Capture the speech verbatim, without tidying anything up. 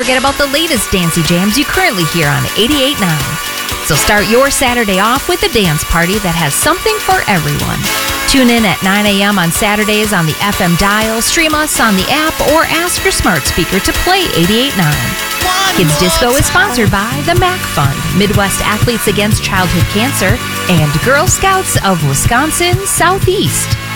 forget about the latest dancey jams you currently hear on eighty-eight point nine. So start your Saturday off with a dance party that has something for everyone. Tune in at nine a.m. on Saturdays on the F M dial, stream us on the app, or ask your smart speaker to play eighty-eight point nine. Kids Disco is sponsored by the M A C Fund, Midwest Athletes Against Childhood Cancer, and Girl Scouts of Wisconsin Southeast.